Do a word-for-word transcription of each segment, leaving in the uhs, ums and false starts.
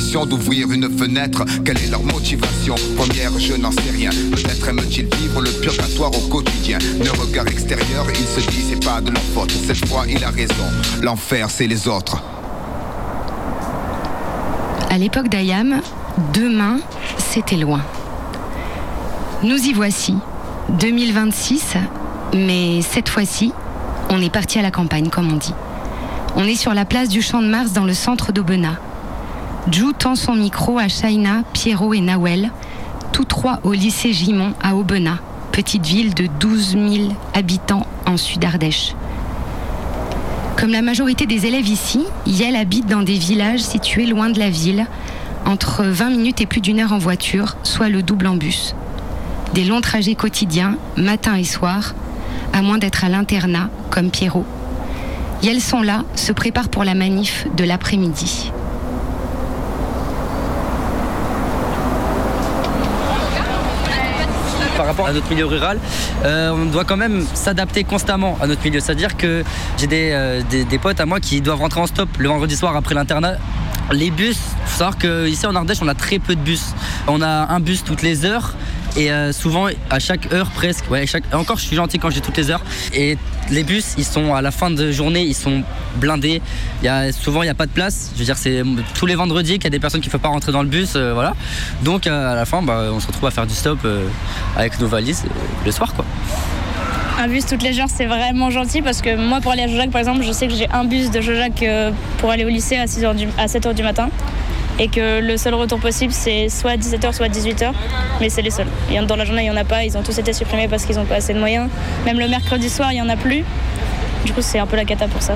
l'impression d'ouvrir une fenêtre. Quelle est leur motivation? Première, je n'en sais rien. Peut-être aiment-ils vivre le purgatoire au quotidien. Le regard extérieur, il se dit c'est pas de leur faute. Cette fois, il a raison. L'enfer, c'est les autres. À l'époque d'Ayam, demain, c'était loin. Nous y voici, deux mille vingt-six, mais cette fois-ci, on est parti à la campagne, comme on dit. On est sur la place du Champ de Mars dans le centre d'Aubenas. Jou tend son micro à Shaina, Pierrot et Nawel, tous trois au lycée Gimont à Aubenas, petite ville de douze mille habitants en Sud-Ardèche. Comme la majorité des élèves ici, Yael habite dans des villages situés loin de la ville, entre vingt minutes et plus d'une heure en voiture, soit le double en bus. Des longs trajets quotidiens, matin et soir, à moins d'être à l'internat, comme Pierrot. Yael sont là, se préparent pour la manif de l'après-midi. Par rapport à notre milieu rural, euh, on doit quand même s'adapter constamment à notre milieu. C'est-à-dire que j'ai des, euh, des, des potes à moi qui doivent rentrer en stop le vendredi soir après l'internat. Les bus, il faut savoir qu'ici en Ardèche, on a très peu de bus. On a un bus toutes les heures. Et euh, souvent, à chaque heure presque, ouais, chaque... encore je suis gentil quand j'ai toutes les heures. Et les bus, ils sont à la fin de journée, ils sont blindés. Il y a, souvent, il n'y a pas de place. Je veux dire, c'est tous les vendredis qu'il y a des personnes qui ne peuvent pas rentrer dans le bus. Euh, voilà. Donc euh, à la fin, bah, on se retrouve à faire du stop euh, avec nos valises euh, le soir, quoi. Un bus toutes les heures, c'est vraiment gentil parce que moi, pour aller à Jojac, par exemple, je sais que j'ai un bus de Jojac euh, pour aller au lycée à, six heures du... à sept heures du matin. Et que le seul retour possible, c'est soit dix-sept heures, soit dix-huit heures. Mais c'est les seuls. Dans la journée, il n'y en a pas. Ils ont tous été supprimés parce qu'ils n'ont pas assez de moyens. Même le mercredi soir, il n'y en a plus. Du coup, c'est un peu la cata pour ça.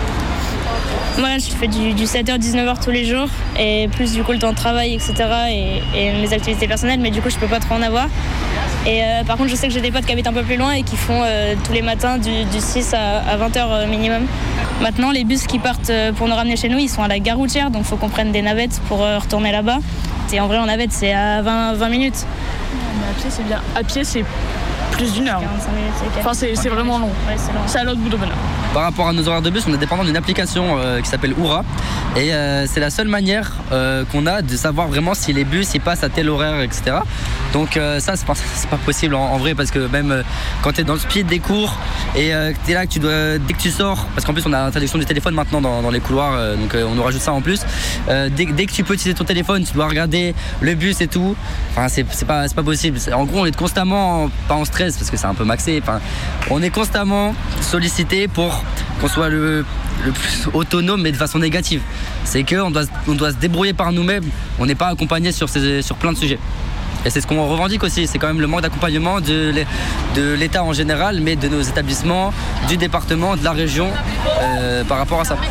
Moi, je fais du, du sept heures, dix-neuf heures tous les jours. Et plus du coup, le temps de travail, et cetera. Et, et mes activités personnelles. Mais du coup, je ne peux pas trop en avoir. Et euh, par contre, je sais que j'ai des potes qui habitent un peu plus loin et qui font euh, tous les matins du, du six à vingt heures minimum. Maintenant, les bus qui partent pour nous ramener chez nous, ils sont à la gare routière, donc il faut qu'on prenne des navettes pour euh, retourner là-bas. Et en vrai, en navette, c'est à vingt, vingt minutes. Mais à pied, c'est bien. À pied, c'est plus d'une heure. quarante-cinq minutes, c'est enfin, c'est, c'est vraiment long. Ouais, c'est long. C'est à l'autre bout d'Aubenas. Par rapport à nos horaires de bus, on est dépendant d'une application euh, qui s'appelle Oura. Et euh, c'est la seule manière euh, qu'on a de savoir vraiment si les bus ils passent à tel horaire, et cetera. Donc euh, ça, c'est pas, c'est pas possible en, en vrai, parce que même euh, quand tu es dans le speed des cours et euh, tu es là, que tu dois, dès que tu sors, parce qu'en plus on a l'interdiction du téléphone maintenant dans, dans les couloirs, euh, donc euh, on nous rajoute ça en plus. Euh, dès, dès que tu peux utiliser ton téléphone, tu dois regarder le bus et tout. Enfin, c'est, c'est, pas, c'est pas possible. C'est, en gros, on est constamment, pas en stress, parce que c'est un peu maxé. Enfin, on est constamment sollicité pour qu'on soit le, le plus autonome, mais de façon négative. C'est qu'on doit, on doit se débrouiller par nous-mêmes. On n'est pas accompagné sur, ces, sur plein de sujets. Et c'est ce qu'on revendique aussi, c'est quand même le manque d'accompagnement de, de l'État en général, mais de nos établissements, du département, de la région, euh, par rapport à ça.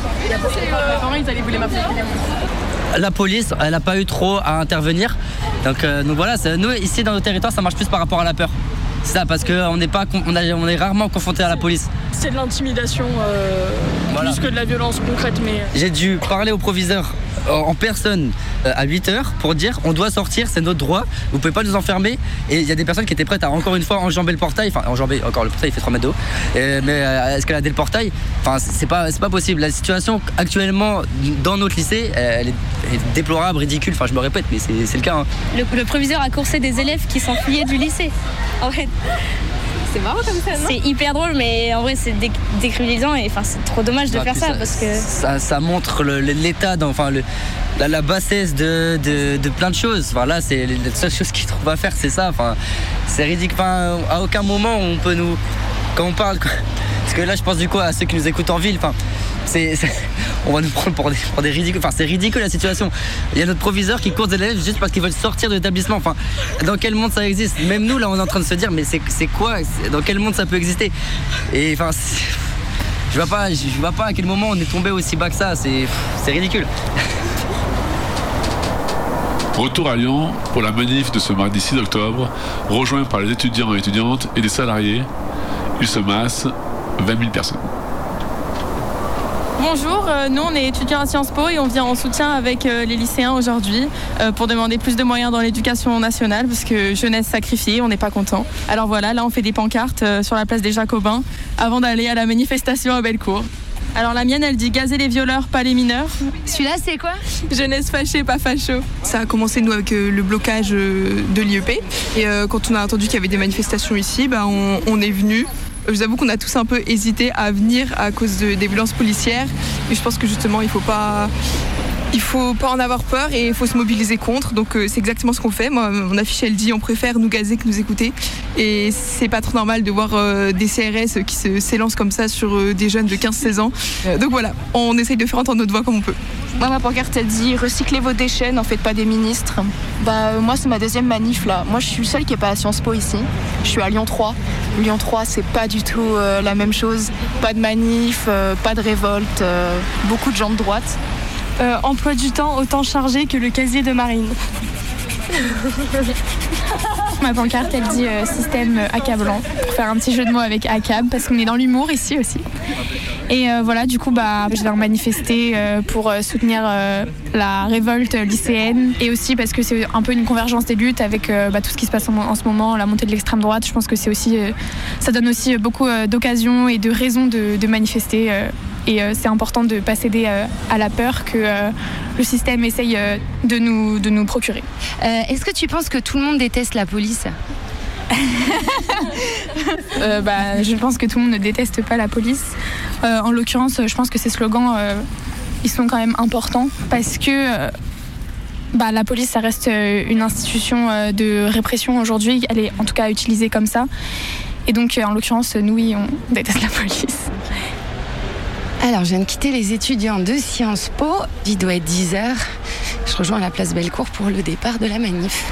La police, elle n'a pas eu trop à intervenir. Donc, euh, donc voilà, nous ici dans nos territoires, ça marche plus par rapport à la peur. C'est ça, parce qu'on n'est pas, on, a, on est rarement confronté à la police. C'est de l'intimidation, euh, voilà. Plus que de la violence concrète. Mais... J'ai dû parler au proviseur en personne à huit heures pour dire on doit sortir, c'est notre droit, vous pouvez pas nous enfermer. Et il y a des personnes qui étaient prêtes à encore une fois enjamber le portail, enfin enjamber, encore le portail il fait trois mètres de haut, et, mais à escalader le portail, enfin c'est pas, c'est pas possible. La situation actuellement dans notre lycée, elle est, elle est déplorable, ridicule, enfin je me répète, mais c'est, c'est le cas. Hein. Le, le proviseur a coursé des élèves qui s'enfuyaient du lycée, en fait. C'est marrant comme ça, non ? C'est hyper drôle, mais en vrai, c'est dé- décrédibilisant et enfin, c'est trop dommage de ah, faire ça, ça parce que... Ça, ça montre le, l'état, dans, enfin, le, la, la bassesse de, de, de plein de choses. Enfin, là, c'est la seule chose qu'ils trouvent à faire, c'est ça. Enfin, c'est ridicule. Enfin, à aucun moment, on peut nous... Quand on parle... Parce que là, je pense du coup à ceux qui nous écoutent en ville. Enfin, c'est, c'est, on va nous prendre pour des, pour des ridicules. Enfin, c'est ridicule la situation. Il y a notre proviseur qui court des élèves juste parce qu'ils veulent sortir de l'établissement. Enfin, dans quel monde ça existe ? Même nous, là, on est en train de se dire, mais c'est, c'est quoi ? c'est, Dans quel monde ça peut exister ? Et enfin, je vois pas, je vois pas à quel moment on est tombé aussi bas que ça. C'est, c'est ridicule. Retour à Lyon pour la manif de ce mardi six octobre, rejoint par les étudiants et étudiantes et des salariés. Il se masse vingt mille personnes. Bonjour, euh, nous on est étudiants à Sciences Po et on vient en soutien avec euh, les lycéens aujourd'hui euh, pour demander plus de moyens dans l'éducation nationale parce que jeunesse sacrifiée, on n'est pas content. Alors voilà, là on fait des pancartes euh, sur la place des Jacobins avant d'aller à la manifestation à Bellecour. Alors la mienne, elle dit gazer les violeurs, pas les mineurs. Celui-là, c'est quoi? Jeunesse fâchée, pas facho. Ça a commencé, nous, avec euh, le blocage euh, de l'I E P. Et euh, quand on a entendu qu'il y avait des manifestations ici, bah, on, on est venus. Je vous avoue qu'on a tous un peu hésité à venir à cause de, des violences policières. Et je pense que justement, il faut pas... Il faut pas en avoir peur et il faut se mobiliser contre. Donc euh, c'est exactement ce qu'on fait. Moi, mon affiche, elle dit on préfère nous gazer que nous écouter. Et c'est pas trop normal de voir euh, des C R S qui se, s'élancent comme ça sur euh, des jeunes de quinze seize ans. Euh, donc voilà, on essaye de faire entendre notre voix comme on peut. Moi, ma pancarte, elle dit recyclez vos déchets, n'en faites pas des ministres. Bah, euh, moi, c'est ma deuxième manif là. Moi, je suis seule qui n'est pas à Sciences Po ici. Je suis à Lyon trois. Lyon trois, c'est pas du tout euh, la même chose. Pas de manif, euh, pas de révolte, euh, beaucoup de gens de droite. Euh, emploi du temps autant chargé que le casier de Marine. Ma pancarte, elle dit euh, système accablant, pour faire un petit jeu de mots avec accab, parce qu'on est dans l'humour ici aussi. Et euh, voilà, du coup, bah, je vais en manifester euh, pour euh, soutenir euh, la révolte lycéenne, et aussi parce que c'est un peu une convergence des luttes avec euh, bah, tout ce qui se passe en, en ce moment, la montée de l'extrême droite. Je pense que c'est aussi, euh, ça donne aussi beaucoup euh, d'occasions et de raisons de, de manifester. Euh, Et euh, c'est important de ne pas céder euh, à la peur que euh, le système essaye euh, de, nous, de nous procurer. Euh, est-ce que tu penses que tout le monde déteste la police? euh, bah, Je pense que tout le monde ne déteste pas la police. Euh, en l'occurrence, je pense que ces slogans, euh, ils sont quand même importants parce que euh, bah, la police, ça reste une institution euh, de répression aujourd'hui. Elle est en tout cas utilisée comme ça. Et donc, en l'occurrence, nous, oui, on déteste la police. Alors, je viens de quitter les étudiants de Sciences Po. Il doit être dix heures. Je rejoins la place Bellecour pour le départ de la manif.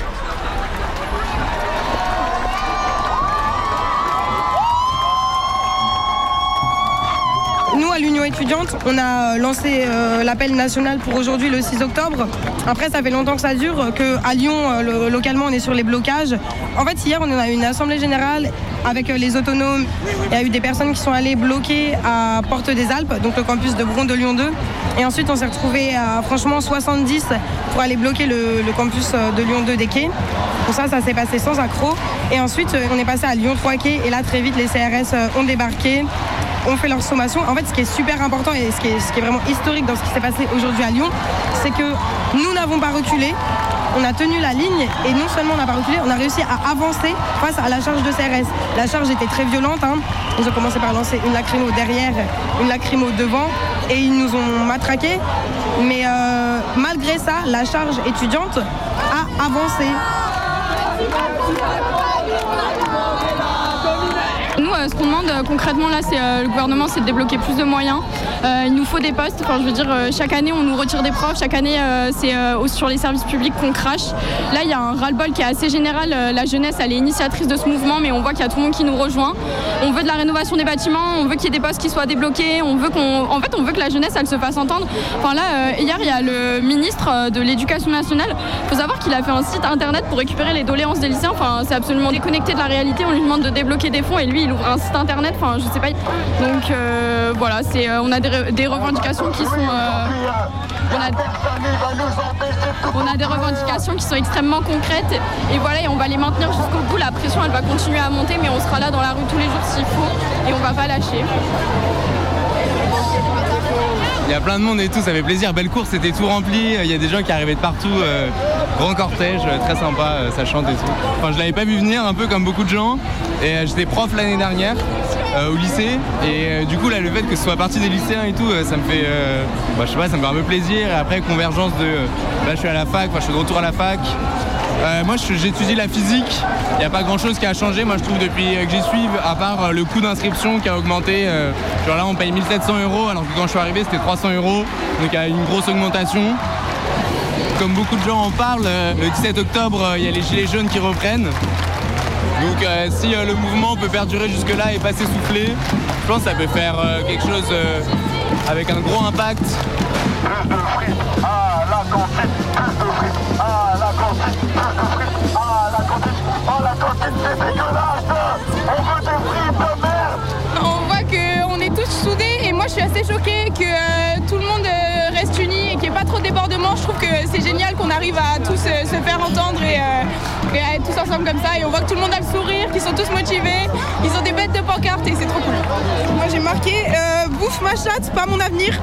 Nous, à l'Union étudiante, on a lancé euh, l'appel national pour aujourd'hui, le six octobre. Après, ça fait longtemps que ça dure, qu'à Lyon, euh, le, localement, on est sur les blocages. En fait, hier, on a eu une assemblée générale avec euh, les autonomes. Il y a eu des personnes qui sont allées bloquer à Porte des Alpes, donc le campus de Bron de Lyon deux. Et ensuite, on s'est retrouvés à franchement soixante-dix pour aller bloquer le, le campus de Lyon deux des quais. Pour ça, ça s'est passé sans accroc. Et ensuite, on est passé à Lyon trois quais. Et là, très vite, les C R S ont débarqué, ont fait leur sommation. En fait, ce qui est super important et ce qui est, ce qui est vraiment historique dans ce qui s'est passé aujourd'hui à Lyon, c'est que nous n'avons pas reculé. On a tenu la ligne et non seulement on n'a pas reculé, on a réussi à avancer face à la charge de C R S. La charge était très violente. Hein. Ils ont commencé par lancer une lacrymo derrière, une lacrymo devant et ils nous ont matraqués. Mais euh, malgré ça, la charge étudiante a avancé. Nous, euh, ce qu'on demande euh, concrètement là, c'est euh, le gouvernement, c'est de débloquer plus de moyens. Euh, il nous faut des postes. Enfin, je veux dire, euh, chaque année, on nous retire des profs. Chaque année, euh, c'est euh, sur les services publics qu'on crache. Là, il y a un ras-le-bol qui est assez général. Euh, la jeunesse, elle est initiatrice de ce mouvement, mais on voit qu'il y a tout le monde qui nous rejoint. On veut de la rénovation des bâtiments. On veut qu'il y ait des postes qui soient débloqués. On veut qu'on, en fait, on veut que la jeunesse, elle se fasse entendre. Enfin là, euh, hier, il y a le ministre de l'Éducation nationale. Il faut savoir qu'il a fait un site internet pour récupérer les doléances des lycéens. Enfin, c'est absolument déconnecté de la réalité. On lui demande de débloquer des fonds et lui, il ouvre un site internet. Enfin, je sais pas. Donc euh, voilà, c'est, euh, on a des, des revendications qui sont, euh, on, a, on a des revendications qui sont extrêmement concrètes. Et voilà, et on va les maintenir jusqu'au bout. La pression, elle va continuer à monter, mais on sera là dans la rue tous les jours s'il faut, et on va pas lâcher. Il y a plein de monde et tout, ça fait plaisir. Bellecour, c'était tout rempli. Il y a des gens qui arrivaient de partout. Euh, grand cortège, très sympa, euh, ça chante et tout. Enfin, je l'avais pas vu venir, un peu comme beaucoup de gens. Et euh, j'étais prof l'année dernière euh, au lycée. Et euh, du coup, là, le fait que ce soit partie des lycéens et tout, euh, ça me fait, euh, bah, je sais pas, ça me fait un peu plaisir. Et après, convergence de, euh, là, je suis à la fac, enfin, je suis de retour à la fac. Euh, moi, j'étudie la physique. Il n'y a pas grand-chose qui a changé, moi, je trouve, depuis que j'y suis, à part euh, le coût d'inscription qui a augmenté. Euh, genre là, on paye mille sept cents euros, alors que quand je suis arrivé, c'était trois cents euros. Donc, il y a une grosse augmentation. Comme beaucoup de gens en parlent, euh, le dix-sept octobre, il euh, y a les gilets jaunes qui reprennent. Donc, euh, si euh, le mouvement peut perdurer jusque-là et pas s'essouffler, je pense que ça peut faire euh, quelque chose euh, avec un gros impact. Plus de frites à la cantine, plus de frites à la cantine, plus de frites à la cantine. Oh, la cantine, c'est dégueulasse. On veut des frites de merde. On voit qu'on est tous soudés et moi je suis assez choquée que euh, tout le monde euh, reste uni et qu'il n'y ait pas trop de débordements. franchement, je trouve que c'est génial qu'on arrive à tous euh, se faire entendre et, euh, et à être tous ensemble comme ça. Et on voit que tout le monde a le sourire, qu'ils sont tous motivés, ils ont des bêtes de pancartes et c'est trop cool. Moi j'ai marqué euh, bouffe ma chatte, pas mon avenir.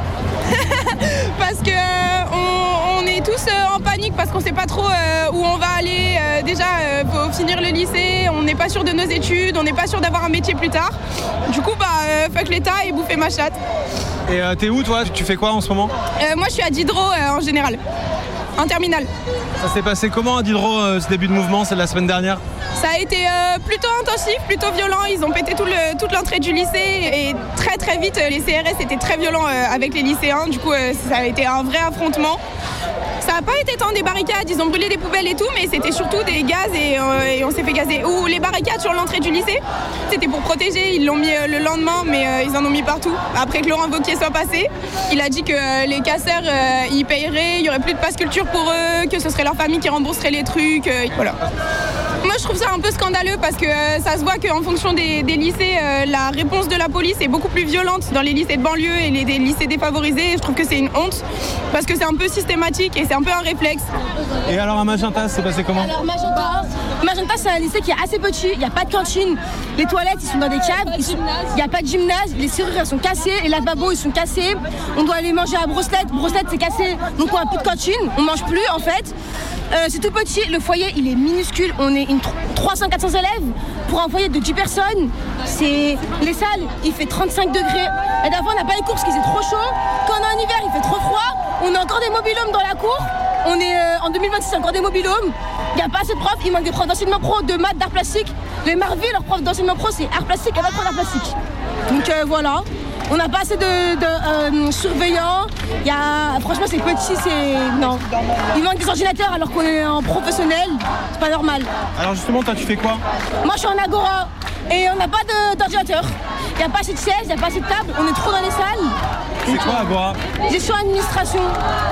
Parce que euh, on, on est tous euh, en panique parce qu'on sait pas trop euh, où on va aller. Euh, déjà, euh, faut finir le lycée, on n'est pas sûr de nos études, on n'est pas sûr d'avoir un métier plus tard. Du coup, bah, euh, fuck l'État et bouffer ma chatte. Et euh, t'es où toi? Tu fais quoi en ce moment? euh, Moi, je suis à Diderot euh, en général, en terminale. Ça s'est passé comment à Diderot euh, ce début de mouvement? C'est de la semaine dernière? Ça a été euh, plutôt intensif, plutôt violent. Ils ont pété tout le, toute l'entrée du lycée et très très vite, les C R S étaient très violents euh, avec les lycéens. Du coup, euh, ça a été un vrai affrontement. Ça n'a pas été tant des barricades, ils ont brûlé des poubelles et tout, mais c'était surtout des gaz et, euh, et on s'est fait gazer. Ou les barricades sur l'entrée du lycée, c'était pour protéger, ils l'ont mis euh, le lendemain, mais euh, ils en ont mis partout. Après que Laurent Wauquiez soit passé, il a dit que euh, les casseurs, euh, ils payeraient, il n'y aurait plus de passe culture pour eux, que ce serait leur famille qui rembourserait les trucs, euh, voilà. Moi je trouve ça un peu scandaleux parce que euh, ça se voit qu'en fonction des, des lycées, euh, la réponse de la police est beaucoup plus violente dans les lycées de banlieue et les, les lycées défavorisés. Je trouve que c'est une honte parce que c'est un peu systématique et c'est un peu un réflexe. Et alors à Magenta, c'est passé comment? Alors Magenta, Magenta c'est un lycée qui est assez petit, il n'y a pas de cantine, les toilettes ils sont dans des caves, il n'y a pas de gymnase, les serrures elles sont cassées, les lavabos ils sont cassés, on doit aller manger à Brosselette, Brosselette c'est cassé, donc on n'a plus de cantine, on mange plus en fait. Euh, c'est tout petit, le foyer il est minuscule, on est une trois cents à quatre cents élèves pour un foyer de dix personnes. C'est les salles, il fait trente-cinq degrés. La dernière fois on n'a pas les cours parce qu'il faisait trop chaud. Quand on est en hiver il fait trop froid. On a encore des mobilhomes dans la cour. On est euh, en deux mille vingt-six, encore des mobilhomes. Il n'y a pas assez de profs, il manque des profs d'enseignement pro, de maths, d'art plastique. Les Marville, leurs profs d'enseignement pro c'est art plastique et pas de profs d'art plastique. Donc euh, voilà. On n'a pas assez de, de euh, surveillants. Il y a, franchement, c'est petit, c'est. Non. Il manque des ordinateurs alors qu'on est en professionnel. C'est pas normal. Alors, justement, toi, tu fais quoi? Moi, je suis en agora et on n'a pas de- d'ordinateur. Il n'y a pas assez de chaises, il n'y a pas assez de tables. On est trop dans les salles. C'est quoi, Agora? Gestion administration.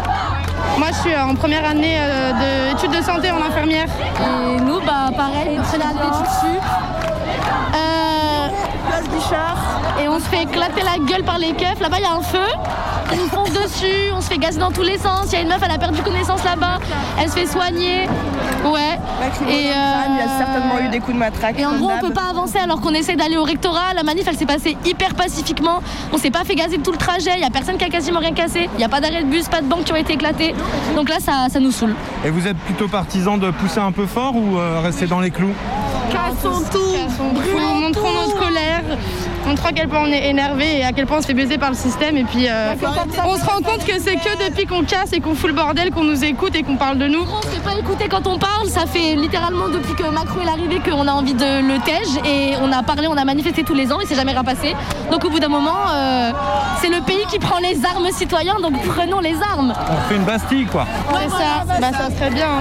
Moi, je suis en première année euh, d'études de santé en infirmière. Et nous, bah, pareil, première année d'études sup. Euh, place Guichard. Et on se fait éclater la gueule par les keufs. Là-bas, il y a un feu. Ils nous foncent dessus, on se fait gazer dans tous les sens. Il y a une meuf, elle a perdu connaissance là-bas. Elle se fait soigner. Ouais. Et euh... il a certainement eu des coups de matraque. Et en gros, on peut pas avancer alors qu'on essaie d'aller au rectorat. La manif, elle s'est passée hyper pacifiquement. On s'est pas fait gazer tout le trajet. Il y a personne qui a quasiment rien cassé. Il y a pas d'arrêt de bus, pas de banques qui ont été éclatées. Donc là, ça, ça nous saoule. Et vous êtes plutôt partisan de pousser un peu fort ou euh, rester dans les clous? Cassons tout, brûlons, montrons notre colère, montrons à quel point on est énervé et à quel point on se fait baiser par le système. Et puis euh, on se rend compte que c'est que depuis qu'on casse et qu'on fout le bordel qu'on nous écoute et qu'on parle de nous. On se fait pas écouter quand on parle. Ça fait littéralement depuis que Macron est arrivé qu'on a envie de le tège et on a parlé, on a manifesté tous les ans et c'est jamais repassé. Donc au bout d'un moment, euh, c'est le pays qui prend les armes citoyens, donc prenons les armes. On fait une Bastille, quoi. Ouais, ça, bah, ça serait bien.